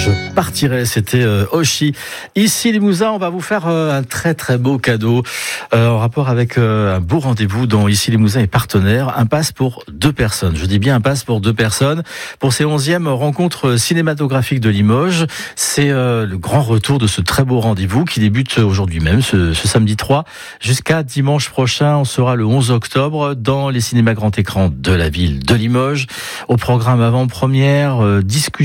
Je partirai, c'était Oshi. Ici Limousin, on va vous faire un très très beau cadeau en rapport avec un beau rendez-vous dont Ici Limousin est partenaire, un pass pour 2 personnes. Je dis bien un pass pour 2 personnes pour ces 11e rencontres cinématographiques de Limoges. C'est le grand retour de ce très beau rendez-vous qui débute aujourd'hui même, ce samedi 3 jusqu'à dimanche prochain. On sera le 11 octobre dans les cinémas grand écran de la ville de Limoges. Au programme avant-première, discussion